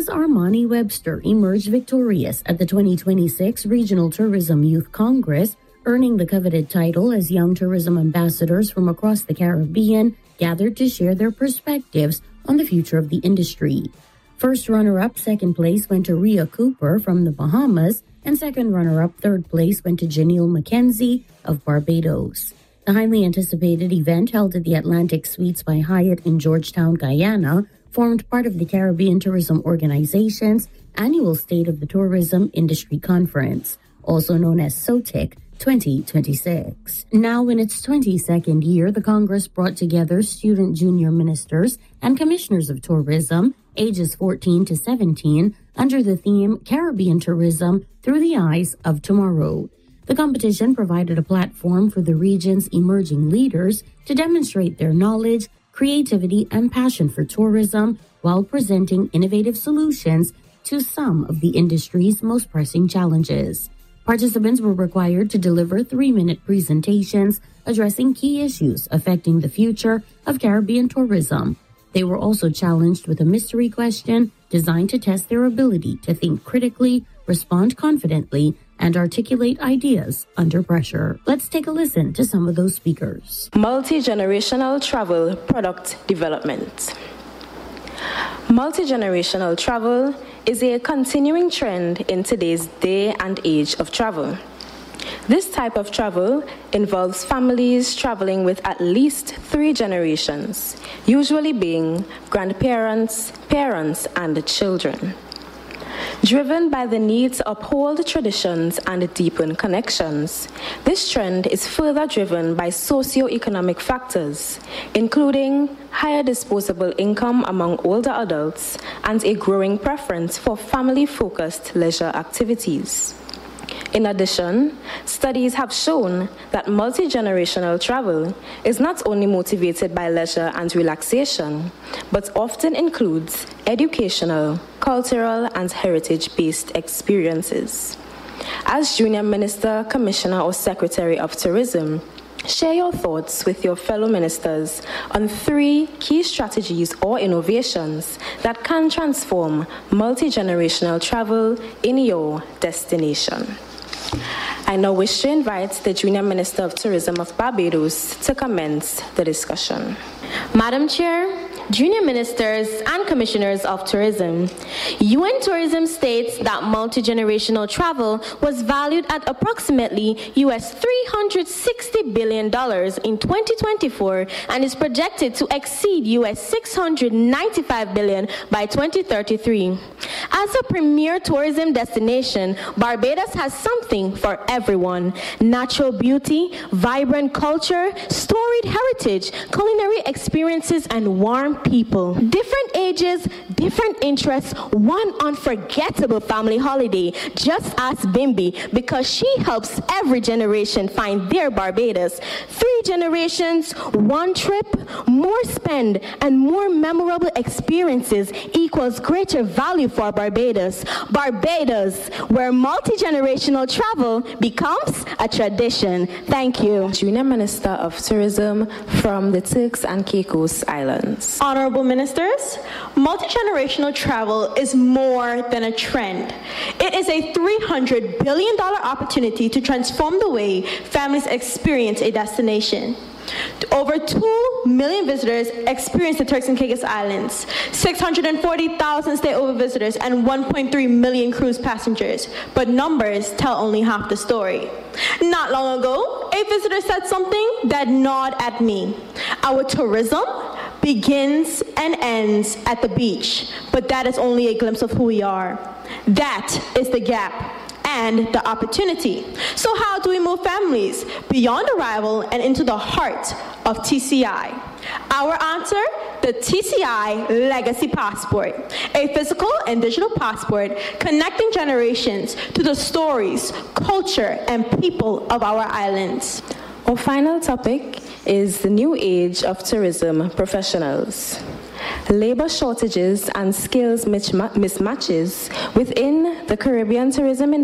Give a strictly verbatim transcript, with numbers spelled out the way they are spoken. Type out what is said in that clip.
Missus Armani Webster emerged victorious at the twenty twenty-six Regional Tourism Youth Congress, earning the coveted title as young tourism ambassadors from across the Caribbean gathered to share their perspectives on the future of the industry. First runner-up second place went to Rhea Cooper from the Bahamas, and second runner-up third place went to Janelle McKenzie of Barbados. The highly anticipated event held at the Atlantic Suites by Hyatt in Georgetown, Guyana, formed part of the Caribbean Tourism Organization's annual State of the Tourism Industry Conference, also known as SOTIC twenty twenty-six. Now in its twenty-second year, the Congress brought together student junior ministers and commissioners of tourism, ages fourteen to seventeen, under the theme Caribbean Tourism Through the Eyes of Tomorrow. The competition provided a platform for the region's emerging leaders to demonstrate their knowledge, creativity, and passion for tourism while presenting innovative solutions to some of the industry's most pressing challenges. Participants were required to deliver three-minute presentations addressing key issues affecting the future of Caribbean tourism. They were also challenged with a mystery question designed to test their ability to think critically, respond confidently, and articulate ideas under pressure. Let's take a listen to some of those speakers. Multi-generational travel product development. Multi-generational travel is a continuing trend in today's day and age of travel. This type of travel involves families traveling with at least three generations, usually being grandparents, parents, and children. Driven by the need to uphold traditions and deepen connections, this trend is further driven by socio-economic factors, including higher disposable income among older adults and a growing preference for family-focused leisure activities. In addition, studies have shown that multi-generational travel is not only motivated by leisure and relaxation, but often includes educational, cultural, and heritage-based experiences. As Junior Minister, Commissioner, or Secretary of Tourism, share your thoughts with your fellow ministers on three key strategies or innovations that can transform multi-generational travel in your destination. I now wish to invite the Junior Minister of Tourism of Barbados to commence the discussion. Madam Chair, Junior Ministers and Commissioners of Tourism, U N Tourism states that multi-generational travel was valued at approximately U S three hundred sixty billion dollars in twenty twenty-four and is projected to exceed U S six hundred ninety-five billion dollars by twenty thirty-three. As a premier tourism destination, Barbados has something for everyone: natural beauty, vibrant culture, storied heritage, culinary experiences, and warm people. Different ages, different interests, one unforgettable family holiday. Just ask Bimby, because she helps every generation find their Barbados. Three generations, one trip, more spend, and more memorable experiences equals greater value for Barbados. Barbados, where multi-generational travel becomes a tradition. Thank you. Junior Minister of Tourism from the Turks and Caicos Islands. Honorable Ministers, multi-generational travel is more than a trend. It is a three hundred billion dollars opportunity to transform the way families experience a destination. Over two million visitors experience the Turks and Caicos Islands, six hundred forty thousand stayover visitors, and one point three million cruise passengers. But numbers tell only half the story. Not long ago, a visitor said something that gnawed at me. Our tourism begins and ends at the beach, but that is only a glimpse of who we are. That is the gap and the opportunity. So how do we move families beyond arrival and into the heart of T C I? Our answer, the T C I Legacy Passport, a physical and digital passport connecting generations to the stories, culture, and people of our islands. Our final topic is the new age of tourism professionals. Labor shortages and skills mismatches within the Caribbean tourism industry